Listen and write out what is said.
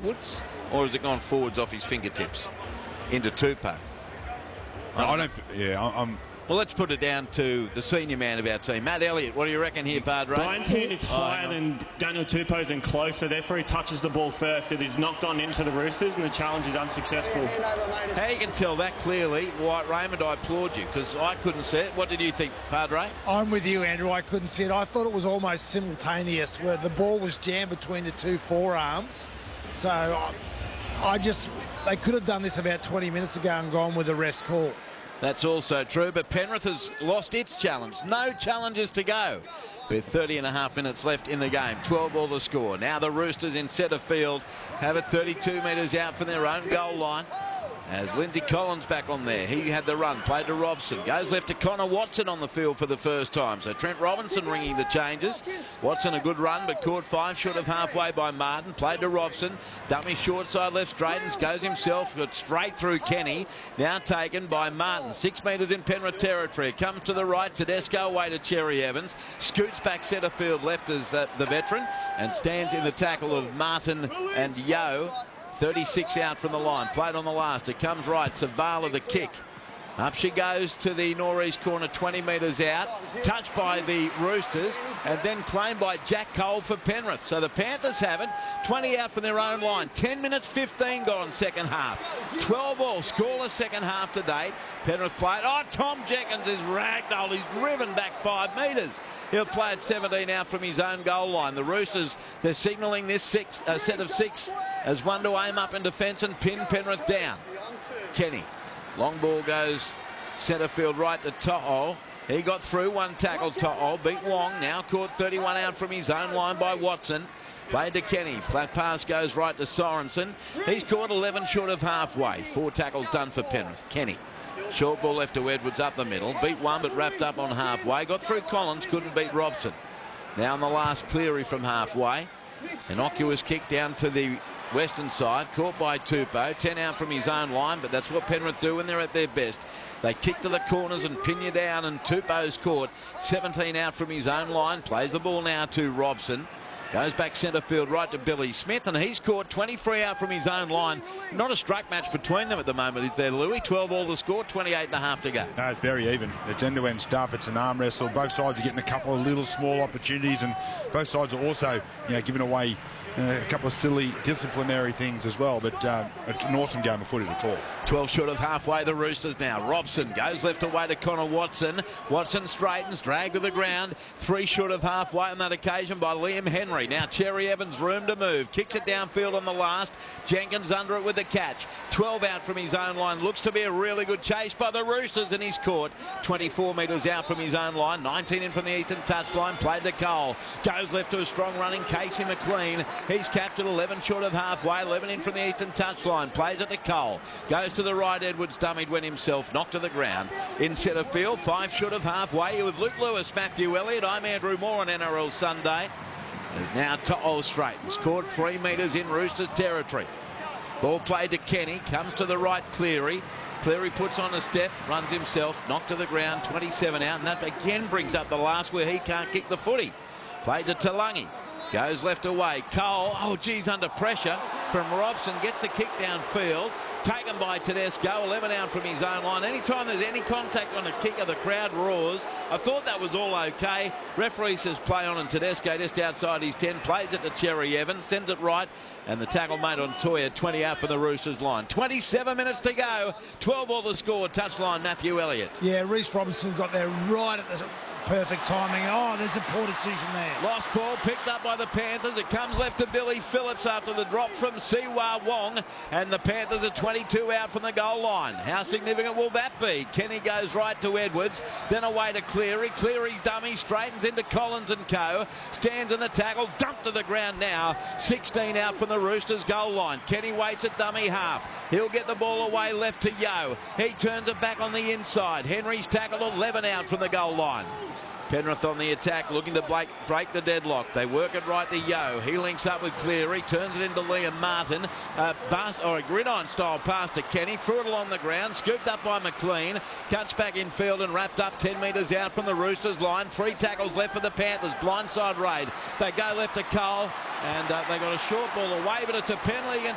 backwards, or has it gone forwards off his fingertips into Tupou? Well, let's put it down to the senior man of our team, Matt Elliott. What do you reckon here, Padre? Brian's hand is higher than Daniel Tupou's and closer, therefore he touches the ball first. It is knocked on into the Roosters and the challenge is unsuccessful. How you can tell that clearly, White Raymond, I applaud you, because I couldn't see it. What did you think, Padre? I'm with you, Andrew. I couldn't see it. I thought it was almost simultaneous, where the ball was jammed between the two forearms. So they could have done this about 20 minutes ago and gone with the ref's call. That's also true, but Penrith has lost its challenge. No challenges to go with 30 and a half minutes left in the game. 12 all the score. Now the Roosters in centre field have it 32 metres out from their own goal line. As Lindsay Collins back on there. He had the run, played to Robson. Goes left to Connor Watson on the field for the first time. So Trent Robinson ringing the changes. Watson a good run, but caught 5 short of halfway by Martin. Played to Robson. Dummy short side left, straightens, goes himself, got straight through Kenny. Now taken by Martin. 6 metres in Penrith territory. Comes to the right, Tedesco away to Cherry Evans. Scoots back centre field left as the veteran. And stands in the tackle of Martin and Yeo. 36 out from the line, played on the last, it comes right, Savala the kick. Up she goes to the northeast corner, 20 metres out, touched by the Roosters, and then claimed by Jack Cole for Penrith. So the Panthers have it, 20 out from their own line, 10 minutes 15 gone second half. 12 all, scoreless second half to date. Penrith played, Tom Jenkins is ragdolled, he's driven back 5 metres. He'll play at 17 out from his own goal line. The Roosters, they're signalling this set of 6 as one to aim up in defence and pin Penrith down. Kenny, long ball goes centre field right to To'o. He got through, one tackle, To'o, beat Wong, now caught 31 out from his own line by Watson. Played to Kenny, flat pass goes right to Sorensen. He's caught 11 short of halfway. 4 tackles done for Penrith. Kenny. Short ball left to Edwards up the middle. Beat one but wrapped up on halfway. Got through Collins, couldn't beat Robson. Now on the last Cleary from halfway. Innocuous kick down to the western side. Caught by Tupou. 10 out from his own line, but that's what Penrith do when they're at their best. They kick to the corners and pin you down, and Tupou's caught 17 out from his own line. Plays the ball now to Robson. Goes back centre field right to Billy Smith, and he's caught 23 out from his own line. Not a strike match between them at the moment, is there, Louis? 12 all the score, 28 and a half to go. No, it's very even. It's end-to-end stuff. It's an arm wrestle. Both sides are getting a couple of little small opportunities, and both sides are also, giving away a couple of silly disciplinary things as well. But it's an awesome game of footy at all. 12 short of halfway, the Roosters now. Robson goes left away to Connor Watson. Watson straightens, dragged to the ground. 3 short of halfway on that occasion by Liam Henry. Now Cherry Evans, room to move. Kicks it downfield on the last. Jenkins under it with the catch. 12 out from his own line. Looks to be a really good chase by the Roosters, and he's caught 24 metres out from his own line. 19 in from the eastern touchline. Played to Cole. Goes left to a strong running Casey McLean. He's captured 11 short of halfway. 11 in from the eastern touchline. Plays it to Cole. Goes to the right. Edwards dummied when himself. Knocked to the ground. In centre field. 5 short of halfway. With Luke Lewis, Matthew Elliott. I'm Andrew Moore on NRL Sunday. As now To'o straightens. Caught 3 metres in Roosters territory. Ball played to Kenny. Comes to the right, Cleary. Cleary puts on a step, runs himself, knocked to the ground, 27 out, and that again brings up the last where he can't kick the footy. Played to Talangi. Goes left away. Cole, under pressure from Robson. Gets the kick downfield. Taken by Tedesco, 11 out from his own line. Anytime there's any contact on a kicker, the crowd roars. I thought that was all okay. Referee says play on, and Tedesco just outside his 10. Plays it to Cherry Evans, sends it right, and the tackle made on Toya, 20 out for the Roosters line. 27 minutes to go. 12 all the score. Touchline, Matthew Elliott. Yeah, Reece Robinson got there right at the perfect timing. There's a poor decision there. Lost ball picked up by the Panthers. It comes left to Billy Phillips after the drop from Siwa Wong, and the Panthers are 22 out from the goal line. How significant will that be? Kenny goes right to Edwards, then away to Cleary. Cleary's dummy straightens into Collins and co. Stands in the tackle, dumped to the ground now. 16 out from the Roosters goal line. Kenny waits at dummy half. He'll get the ball away left to Yeo. He turns it back on the inside. Henry's tackled 11 out from the goal line. Penrith on the attack, looking to break the deadlock. They work it right to Yeo. He links up with Cleary, turns it into Liam Martin. A gridiron style pass to Kenny. Threw it along the ground, scooped up by McLean. Cuts back in field and wrapped up 10 metres out from the Roosters line. 3 tackles left for the Panthers. Blindside raid. They go left to Cole, and they got a short ball away, but it's a penalty against